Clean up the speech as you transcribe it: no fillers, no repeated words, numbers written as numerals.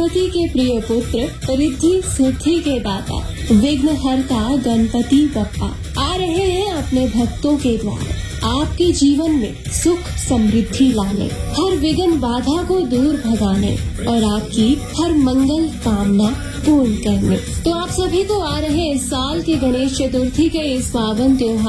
पार्वती के प्रिय पुत्र, रिद्धि सिद्धि के दाता, विघ्नहर्ता गणपति बप्पा आ रहे हैं अपने भक्तों के द्वार, आपके जीवन में सुख समृद्धि लाने, हर विघ्न बाधा को दूर भगाने और आपकी हर मंगल कामना पूर्ण करने। तो आप सभी को आ रहे इस साल के गणेश चतुर्थी के इस पावन त्योहार